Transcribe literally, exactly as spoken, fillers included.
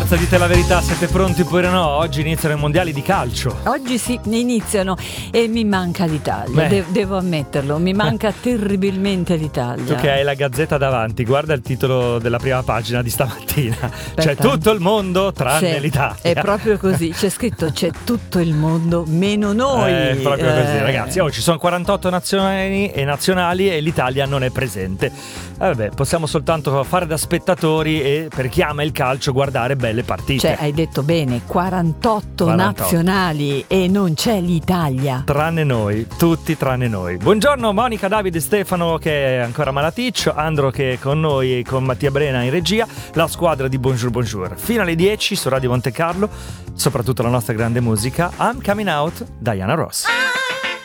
Forza, dite la verità, siete pronti oppure no? Oggi iniziano i mondiali di calcio. Oggi sì, iniziano e mi manca l'Italia, De- devo ammetterlo, mi manca terribilmente l'Italia. Tu che hai la Gazzetta davanti, guarda il titolo della prima pagina di stamattina. Aspetta. C'è tutto il mondo tranne Sì, l'Italia. è proprio così, c'è scritto c'è tutto il mondo meno noi. È proprio così, Eh. ragazzi. Oh, ci sono quarantotto nazionali e nazionali e l'Italia non è presente. Eh, vabbè, possiamo soltanto fare da spettatori e, per chi ama il calcio, guardare belle partite. Cioè, hai detto bene, quarantotto, quarantotto nazionali e non c'è l'Italia. Tranne noi, tutti tranne noi. Buongiorno Monica, Davide, Stefano che è ancora malaticcio, Andro che è con noi, con Mattia Brena in regia, la squadra di Bonjour Bonjour. Fino alle dieci su Radio Monte Carlo, soprattutto la nostra grande musica, I'm Coming Out, Diana Ross.